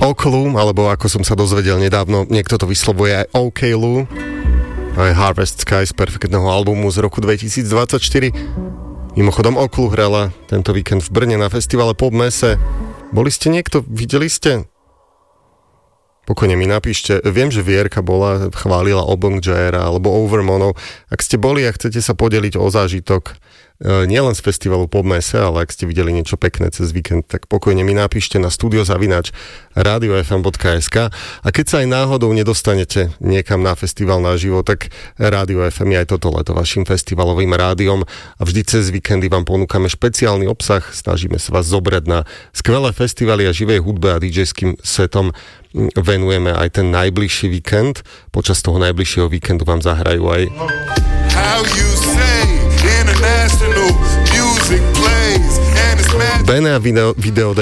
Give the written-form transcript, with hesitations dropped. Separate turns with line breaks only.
Oklu, alebo ako som sa dozvedel nedávno, niekto to vyslovuje aj Oklu, aj Harvest Sky z perfektného albumu z roku 2024. Mimochodom Oklu hrala tento víkend v Brne na festivale Pop Messe. Boli ste niekto? Videli ste? Pokojne mi napíšte. Viem, že Vierka chválila Obong Jaira alebo Overmono. Ak ste boli a chcete sa podeliť o zážitok nielen z festivalu Pop Messe, ale ak ste videli niečo pekné cez víkend, tak pokojne mi napíšte na studio@radiofm.sk a keď sa aj náhodou nedostanete niekam na festival naživo, tak Rádio FM je aj toto leto vašim festivalovým rádiom a vždy cez víkendy vám ponúkame špeciálny obsah, snažíme sa vás zobrať na skvelé festivaly a živej hudbe a DJ-ským setom venujeme aj ten najbližší víkend. Počas toho najbližšieho víkendu vám zahrajú aj Bene a video